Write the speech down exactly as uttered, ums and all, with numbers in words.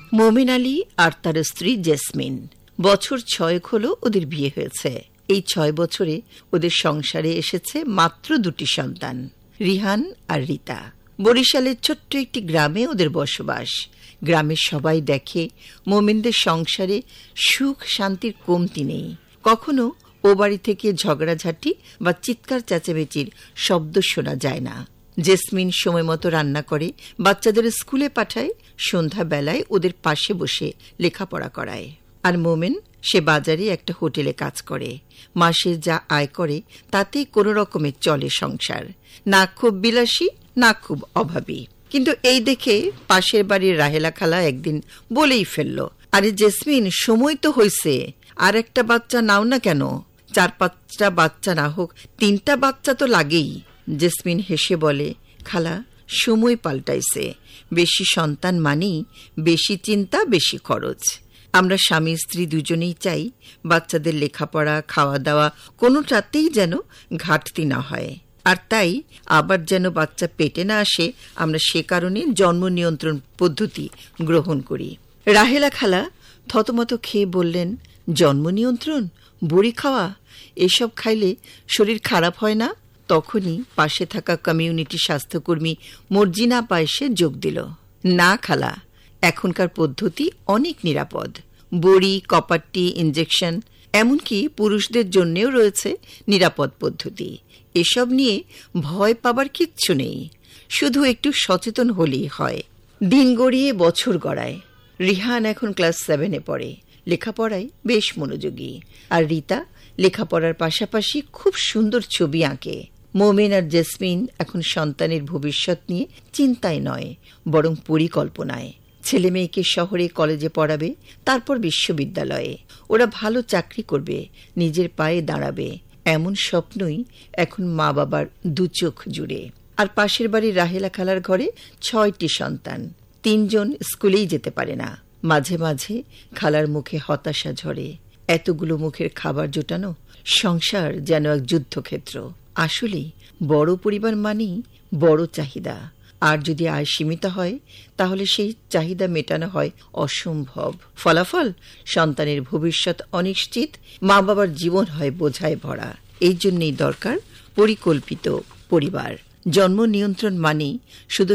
মোমেন আলী আর তার স্ত্রী জেসমিন। বছর ছয়েক হলো ওদের বিয়ে হয়েছে। এই ছয় বছরে ওদের সংসারে এসেছে মাত্র দুটি সন্তান, রিহান আর রিতা। বরিশালের ছোট্ট একটি গ্রামে ওদের বসবাস। গ্রামের সবাই দেখে মোমেনদের সংসারে সুখ শান্তির কমতি নেই। কখনো ও বাড়ি থেকে ঝগড়াঝাটি বা চিৎকার চেঁচামেচির শব্দ শোনা যায় না। জেসমিন সময় মতো রান্না করে, বাচ্চাদের স্কুলে পাঠায়, সন্ধ্যাবেলায় ওদের পাশে বসে লেখাপড়া করায়। আর মোমেন সে বাজারে একটা হোটেলে কাজ করে। মাসে যা আয় করে তাতে কোনো রকমের চলে সংসার। না খুব বিলাসী, না খুব অভাবী। কিন্তু এই দেখে পাশের বাড়ির রাহেলা খালা একদিন বলেই ফেলল, আরে জেসমিন, সময় তো হয়েছে, আর একটা বাচ্চা নাও না কেন? চার পাঁচটা বাচ্চা না হোক, তিনটা বাচ্চা তো লাগেই। জেসমিন হেসে বলে, খালা, সময় পাল্টাইছে। বেশি সন্তান মানেই বেশি চিন্তা, বেশি খরচ। আমরা স্বামী স্ত্রী দুজনেই চাই বাচ্চাদের লেখাপড়া, খাওয়া দাওয়া কোনোটাতেই যেন ঘাটতি না হয়। আর তাই আবার যেন বাচ্চা পেটে না আসে, আমরা সে কারণে জন্ম নিয়ন্ত্রণ পদ্ধতি গ্রহণ করি। রাহেলা খালা থতমত খেয়ে বললেন, জন্ম নিয়ন্ত্রণ, বড়ি খাওয়া, এসব খাইলে শরীর খারাপ হয় না? তখনই পাশে থাকা কমিউনিটি স্বাস্থ্যকর্মী মর্জিনা পায়েসে যোগ দিল, না খালা, এখনকার পদ্ধতি অনেক নিরাপদ। বড়ি, কপারটি, ইঞ্জেকশন, এমনকি পুরুষদের জন্যেও রয়েছে নিরাপদ পদ্ধতি। এসব নিয়ে ভয় পাবার কিচ্ছু নেই, শুধু একটু সচেতন হলেই হয়। দিন গড়িয়ে বছর গড়ায়। রিহান এখন ক্লাস সেভেনে পড়ে, লেখাপড়ায় বেশ মনোযোগী। আর রিতা লেখাপড়ার পাশাপাশি খুব সুন্দর ছবি আঁকে। মোমেন আর জেসমিন এখন সন্তানের ভবিষ্যৎ নিয়ে চিন্তায় নয়, বরং পরিকল্পনায়। ছেলে মেয়েকে শহরে কলেজে পড়াবে, তারপর বিশ্ববিদ্যালয়ে। ওরা ভালো চাকরি করবে, নিজের পায়ে দাঁড়াবে, এমন স্বপ্নই এখন মা বাবার দু চোখ জুড়ে। আর পাশের বাড়ির রাহেলা খালার ঘরে ছয়টি সন্তান, তিনজন স্কুলেই যেতে পারে না। মাঝে মাঝে খালার মুখে হতাশা ঝরে। এতগুলো মুখের খাবার জোটানো, সংসার যেন এক যুদ্ধক্ষেত্র। আসলে বড় পরিবার মানেই বড় চাহিদা। আর যদি আয় সীমিত হয়, তাহলে সেই চাহিদা মেটানো হয় অসম্ভব। ফলাফল, সন্তানের ভবিষ্যৎ অনিশ্চিত, মা বাবার জীবন হয় বোঝায় ভরা। এই জন্যই দরকার পরিকল্পিত পরিবার। জন্ম নিয়ন্ত্রণ মানেই শুধু